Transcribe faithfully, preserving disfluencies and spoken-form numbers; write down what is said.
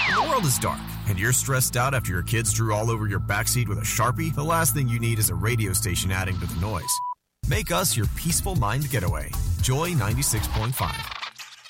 When the world is dark and you're stressed out after your kids drew all over your backseat with a Sharpie, the last thing you need is a radio station adding to the noise. Make us your peaceful mind getaway. Joy ninety-six point five.